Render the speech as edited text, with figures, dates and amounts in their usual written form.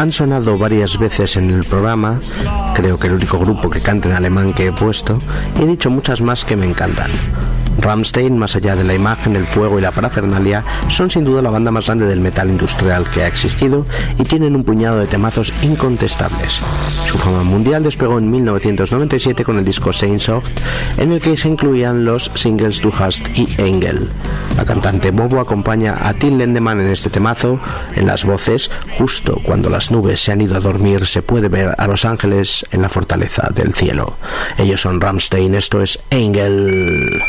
Han sonado varias veces en el programa, creo que el único grupo que canta en alemán que he puesto, y he dicho muchas más que me encantan. Rammstein, más allá de la imagen, el fuego y la parafernalia, son sin duda la banda más grande del metal industrial que ha existido y tienen un puñado de temazos incontestables. Su fama mundial despegó en 1997 con el disco Sehnsucht, en el que se incluían los singles Du hast y Engel. La cantante Bobo acompaña a Till Lindemann en este temazo. En las voces, justo cuando las nubes se han ido a dormir, se puede ver a los ángeles en la fortaleza del cielo. Ellos son Rammstein, esto es Engel.